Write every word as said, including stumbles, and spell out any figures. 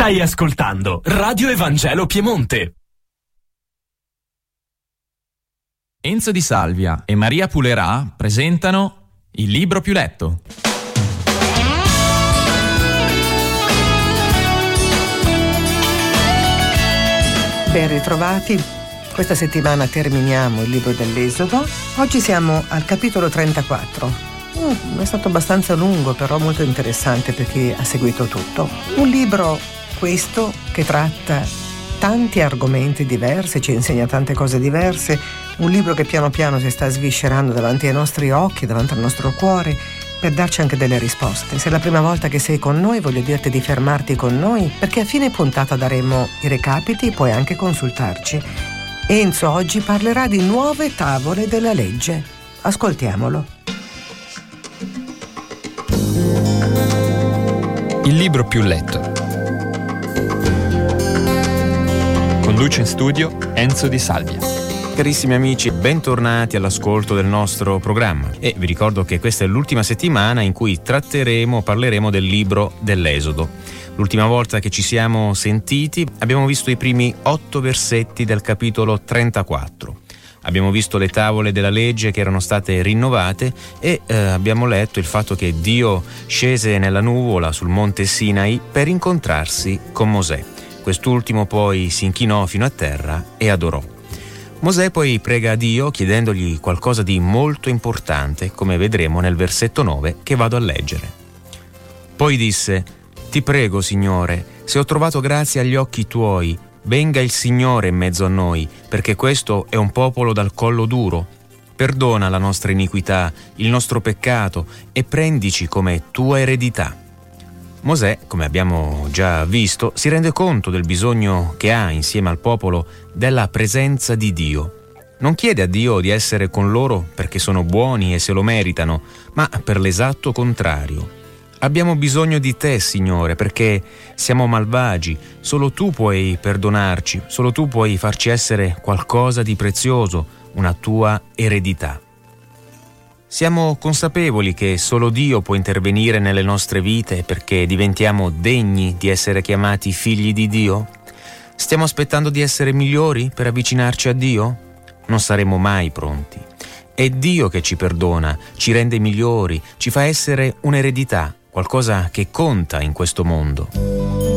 Stai ascoltando Radio Evangelo Piemonte. Enzo Di Salvia e Maria Pulerà presentano Il libro più letto. Ben ritrovati. Questa settimana terminiamo il libro dell'Esodo. Oggi siamo al capitolo trentaquattro. Mm, è stato abbastanza lungo, però molto interessante per chi ha seguito tutto. Un libro, questo, che tratta tanti argomenti diversi, ci insegna tante cose diverse. Un libro che piano piano si sta sviscerando davanti ai nostri occhi, davanti al nostro cuore, per darci anche delle risposte. Se è la prima volta che sei con noi, voglio dirti di fermarti con noi, perché a fine puntata daremo i recapiti, puoi anche consultarci. Enzo oggi parlerà di nuove tavole della legge. Ascoltiamolo. Il libro più letto. Conduce in studio Enzo Di Salvia. Carissimi amici, bentornati all'ascolto del nostro programma e vi ricordo che questa è l'ultima settimana in cui tratteremo, parleremo del libro dell'Esodo. L'ultima volta che ci siamo sentiti abbiamo visto i primi otto versetti del capitolo trentaquattro. Abbiamo visto le tavole della legge che erano state rinnovate e eh, abbiamo letto il fatto che Dio scese nella nuvola sul monte Sinai per incontrarsi con Mosè. Quest'ultimo poi si inchinò fino a terra e adorò. Mosè poi prega a Dio chiedendogli qualcosa di molto importante, come vedremo nel versetto nove che vado a leggere. Poi disse: «Ti prego, Signore, se ho trovato grazia agli occhi tuoi, venga il Signore in mezzo a noi, perché questo è un popolo dal collo duro. Perdona la nostra iniquità, il nostro peccato, e prendici come tua eredità». Mosè, come abbiamo già visto, si rende conto del bisogno che ha insieme al popolo della presenza di Dio. Non chiede a Dio di essere con loro perché sono buoni e se lo meritano, ma per l'esatto contrario. Abbiamo bisogno di te, Signore, perché siamo malvagi. Solo tu puoi perdonarci, solo tu puoi farci essere qualcosa di prezioso, una tua eredità. Siamo consapevoli che solo Dio può intervenire nelle nostre vite perché diventiamo degni di essere chiamati figli di Dio? Stiamo aspettando di essere migliori per avvicinarci a Dio? Non saremo mai pronti. È Dio che ci perdona, ci rende migliori, ci fa essere un'eredità, qualcosa che conta in questo mondo.